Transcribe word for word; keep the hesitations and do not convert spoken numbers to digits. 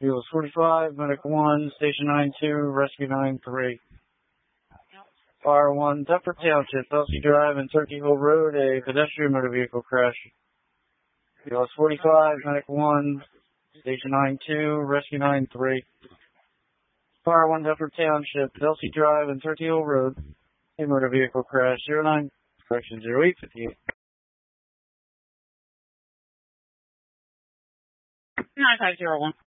Fuels forty-five, Medic one, Station nine two, Rescue nine three. Fire one, Deptford Township, Elsie Drive and Turkey Hill Road, a pedestrian motor vehicle crash. Fuels forty-five, Medic one, Station nine two, Rescue nine three. Fire one, Deptford Township, Elsie Drive and Turkey Hill Road, a motor vehicle crash. zero nine, correction, zero eight fifty-eight. nine five zero one.